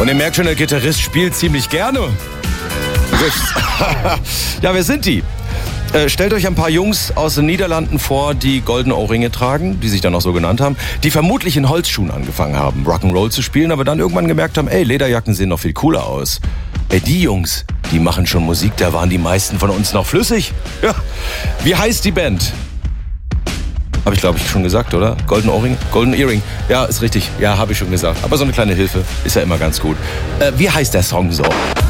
Und ihr merkt schon, der Gitarrist spielt ziemlich gerne. Ja, wer sind die? Stellt euch ein paar Jungs aus den Niederlanden vor, die goldene Ohrringe tragen, die sich dann auch so genannt haben, die vermutlich in Holzschuhen angefangen haben, Rock'n'Roll zu spielen, aber dann irgendwann gemerkt haben, ey, Lederjacken sehen noch viel cooler aus. Ey, die Jungs, die machen schon Musik, da waren die meisten von uns noch flüssig. Ja. Wie heißt die Band? Habe ich, glaube ich, schon gesagt, oder? Golden Ohrring? Golden Earring. Ja, ist richtig. Ja, habe ich schon gesagt. Aber so eine kleine Hilfe ist ja immer ganz gut. Wie heißt der Song so?